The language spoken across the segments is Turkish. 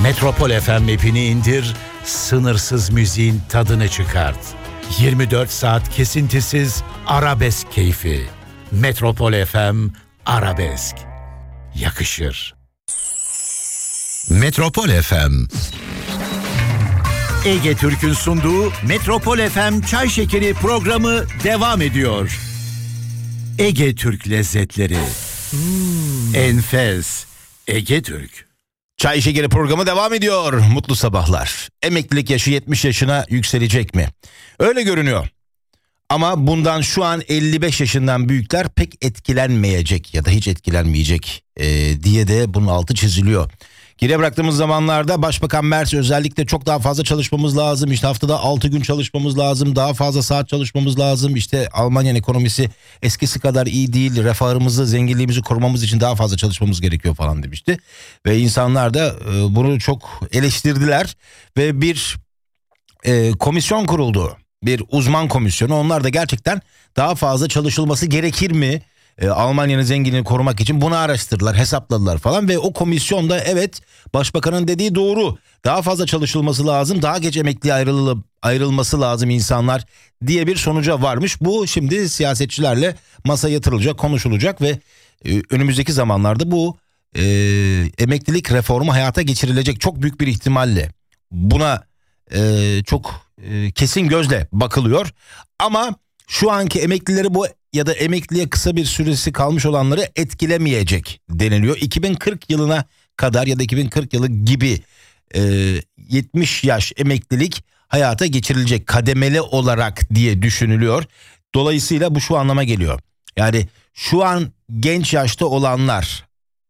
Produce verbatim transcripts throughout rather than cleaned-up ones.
Metropol F M app'ini indir, sınırsız müziğin tadını çıkart. yirmi dört saat kesintisiz arabesk keyfi. Metropol F M Arabesk. Yakışır. Metropol F M. Ege Türk'ün sunduğu Metropol F M Çay Şekeri programı devam ediyor. Ege Türk lezzetleri. Hmm. Enfes. Ege Türk. Çay Şekeri programı devam ediyor. Mutlu sabahlar. Emeklilik yaşı yetmiş yaşına yükselecek mi? Öyle görünüyor. Ama bundan şu an elli beş yaşından büyükler pek etkilenmeyecek ya da hiç etkilenmeyecek ee, diye de bunun altı çiziliyor. Geriye bıraktığımız zamanlarda Başbakan Merz özellikle çok daha fazla çalışmamız lazım. İşte haftada altı gün çalışmamız lazım. Daha fazla saat çalışmamız lazım. İşte Almanya'nın ekonomisi eskisi kadar iyi değil. Refahımızı, zenginliğimizi korumamız için daha fazla çalışmamız gerekiyor falan demişti. Ve insanlar da e, bunu çok eleştirdiler. Ve bir e, komisyon kuruldu. Bir uzman komisyonu. Onlar da gerçekten daha fazla çalışılması gerekir mi? Almanya'nın zenginliğini korumak için bunu araştırdılar, hesapladılar falan ve o komisyonda evet başbakanın dediği doğru. Daha fazla çalışılması lazım, daha geç emekliye ayrıl ayrılması lazım insanlar diye bir sonuca varmış. Bu şimdi siyasetçilerle masaya yatırılacak, konuşulacak ve e, önümüzdeki zamanlarda bu e, emeklilik reformu hayata geçirilecek çok büyük bir ihtimalle. Buna e, çok e, kesin gözle bakılıyor ama şu anki emeklileri bu ya da emekliye kısa bir süresi kalmış olanları etkilemeyecek deniliyor. iki bin kırk yılına kadar ya da iki bin kırk yılı gibi e, yetmiş yaş emeklilik hayata geçirilecek kademeli olarak diye düşünülüyor. Dolayısıyla bu şu anlama geliyor. Yani şu an genç yaşta olanlar,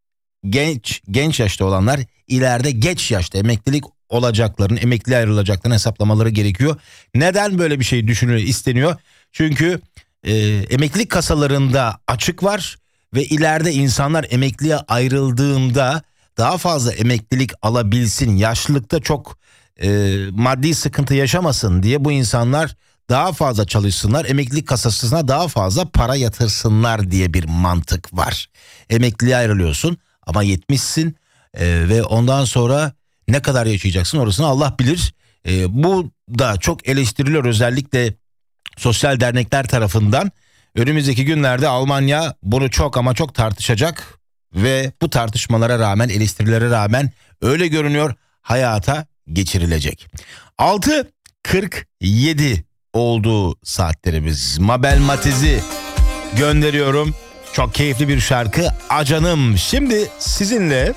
genç genç yaşta olanlar ileride geç yaşta emeklilik olacakların, emekliye ayrılacaklarını hesaplamaları gerekiyor. Neden böyle bir şey düşünülüyor, isteniyor? Çünkü e, emeklilik kasalarında açık var ve ileride insanlar emekliye ayrıldığında daha fazla emeklilik alabilsin, yaşlılıkta çok e, maddi sıkıntı yaşamasın diye bu insanlar daha fazla çalışsınlar, emeklilik kasasına daha fazla para yatırsınlar diye bir mantık var. Emekliye ayrılıyorsun ama yetmişsin e, ve ondan sonra ne kadar yaşayacaksın orasını Allah bilir. E, bu da çok eleştiriliyor özellikle sosyal dernekler tarafından. Önümüzdeki günlerde Almanya bunu çok ama çok tartışacak ve bu tartışmalara rağmen, eleştirilere rağmen öyle görünüyor hayata geçirilecek. altı kırk yedi olduğu saatlerimiz. Mabel Matiz'i gönderiyorum. Çok keyifli bir şarkı Acanım. Şimdi sizinle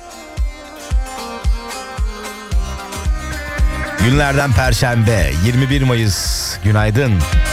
günlerden Perşembe yirmi bir Mayıs günaydın.